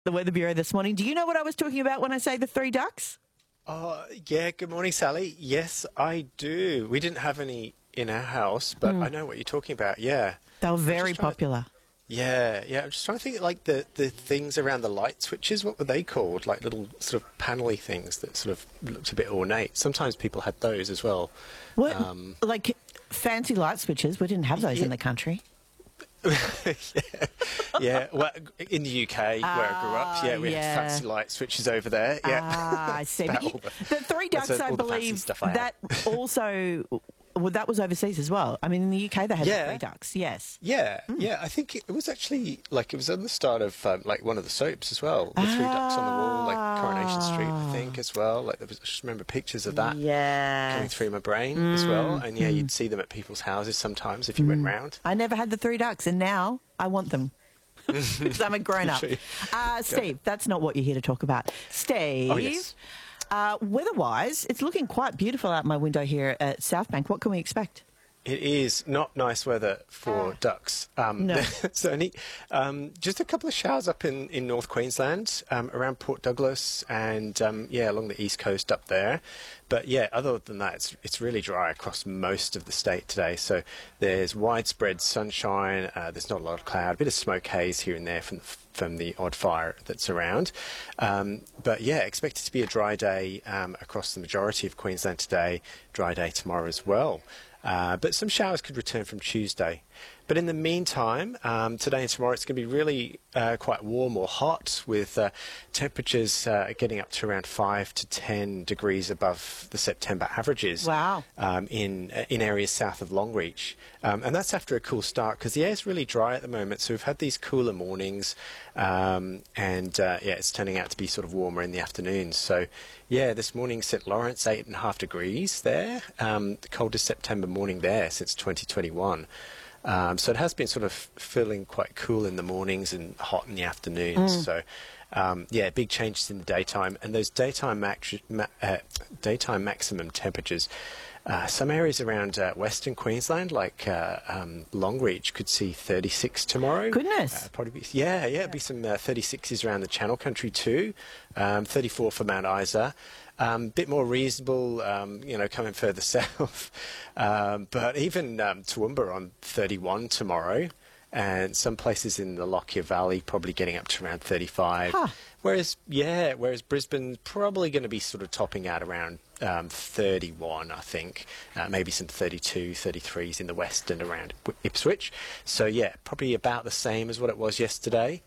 the Weather Bureau this morning. Do you know what I was talking about when I say the three ducks? Oh, yeah. Good morning, Sally. Yes, I do. We didn't have any in our house, but I know what you're talking about. Yeah. They were very just trying to- popular. Yeah. I'm just trying to think, like, the things around the light switches, what were they called? Like little sort of panelly things that sort of looked a bit ornate. Sometimes people had those as well. What, like fancy light switches? We didn't have those in the country. Yeah. Well, in the UK, where I grew up, we had fancy light switches over there. Yeah. I see. But About all the three ducks, I all the fancy believe, stuff I had. that also... Well, that was overseas as well. I mean, in the UK, they had the three ducks, yes. Yeah. I think it was actually, like, it was on the start of, like, one of the soaps as well. The three ducks on the wall, like, Coronation Street, I think, as well. Like, I just remember pictures of that coming through my brain as well. And, you'd see them at people's houses sometimes if you went round. I never had the three ducks, and now I want them. Because I'm a grown-up. Steve, that's not what you're here to talk about. Steve, Oh, yes. Weather-wise, it's looking quite beautiful out my window here at Southbank. What can we expect? It is not nice weather for ducks. No. Certainly. Just a couple of showers up in North Queensland, around Port Douglas and, along the east coast up there. But, other than that, it's really dry across most of the state today. So there's widespread sunshine. There's not a lot of cloud, a bit of smoke haze here and there from the odd fire that's around. But, expect it to be a dry day across the majority of Queensland today, dry day tomorrow as well. But some showers could return from Tuesday. But in the meantime, today and tomorrow it's going to be really quite warm or hot, with temperatures getting up to around 5 to 10 degrees above the September averages. Wow. In areas south of Longreach. And that's after a cool start, because the air's really dry at the moment. So we've had these cooler mornings, it's turning out to be sort of warmer in the afternoons. So, this morning St Lawrence, 8.5 degrees there, the coldest September morning there since 2021. So it has been sort of feeling quite cool in the mornings and hot in the afternoons. So, big changes in the daytime, and those daytime maximum temperatures. Some areas around Western Queensland, like Longreach, could see 36 tomorrow. Goodness. Probably be, it'd be some 36s around the Channel Country too. 34 for Mount Isa. Bit more reasonable, coming further south. But even Toowoomba on 31 tomorrow, and some places in the Lockyer Valley probably getting up to around 35. Huh. Whereas Brisbane's probably going to be sort of topping out around 31, I think. Maybe some 32, 33s in the west and around Ipswich. So, probably about the same as what it was yesterday.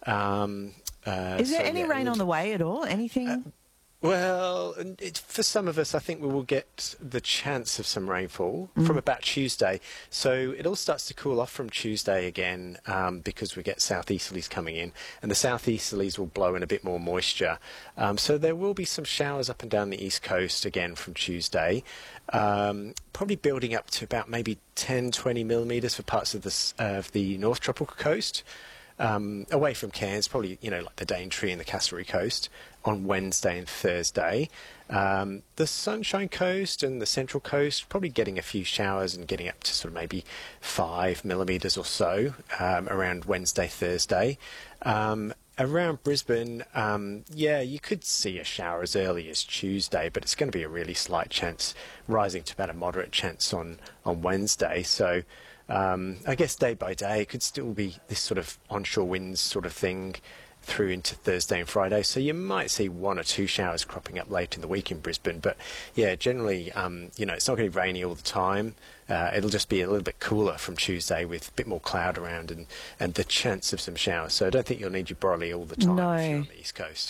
Is there any rain on the way at all? Anything? Well, for some of us, I think we will get the chance of some rainfall from about Tuesday. So it all starts to cool off from Tuesday again, because we get southeasterlies coming in, and the southeasterlies will blow in a bit more moisture. So there will be some showers up and down the east coast again from Tuesday, probably building up to about maybe 10, 20 millimetres for parts of the North Tropical Coast. Away from Cairns, probably, like the Daintree and the Castlereagh Coast on Wednesday and Thursday. The Sunshine Coast and the Central Coast, probably getting a few showers and getting up to sort of maybe 5 millimetres or so around Wednesday, Thursday. Around Brisbane, you could see a shower as early as Tuesday, but it's going to be a really slight chance, rising to about a moderate chance on Wednesday. So, I guess day by day it could still be this sort of onshore winds sort of thing through into Thursday and Friday. So you might see 1 or 2 showers cropping up late in the week in Brisbane. But generally, it's not going to be rainy all the time. It'll just be a little bit cooler from Tuesday with a bit more cloud around and the chance of some showers. So I don't think you'll need your brolly all the time if you're on the East Coast.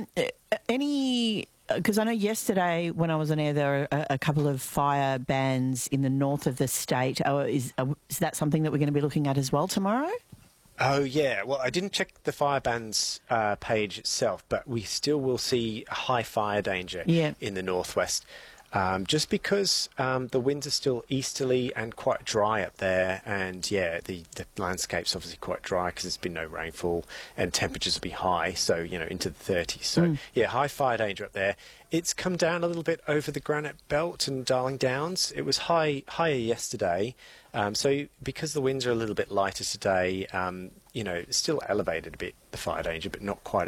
Because I know yesterday when I was on air, there were a couple of fire bans in the north of the state. Is that something that we're going to be looking at as well tomorrow? Oh, yeah. Well, I didn't check the fire bans page itself, but we still will see high fire danger in the northwest. Just because the winds are still easterly and quite dry up there, and the landscape's obviously quite dry because there's been no rainfall, and temperatures will be high, so into the 30s. So high fire danger up there. It's come down a little bit over the Granite Belt and Darling Downs. It was higher yesterday, so because the winds are a little bit lighter today, it's still elevated a bit, the fire danger, but not quite